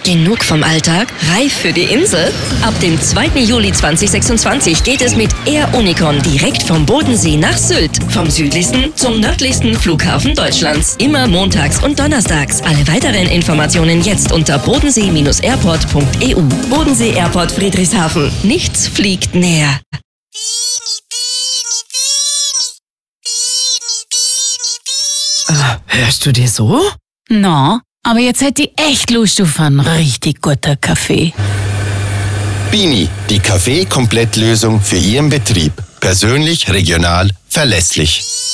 Genug vom Alltag? Reif für die Insel? Ab dem 2. Juli 2026 geht es mit Air Unicon direkt vom Bodensee nach Sylt. Vom südlichsten zum nördlichsten Flughafen Deutschlands. Immer montags und donnerstags. Alle weiteren Informationen jetzt unter bodensee-airport.eu. Bodensee Airport Friedrichshafen. Nichts fliegt näher. Hörst du dir so? Na, aber jetzt hätte ich echt Lust auf einen richtig guten Kaffee. Bini, die Kaffee-Komplettlösung für Ihren Betrieb. Persönlich, regional, verlässlich.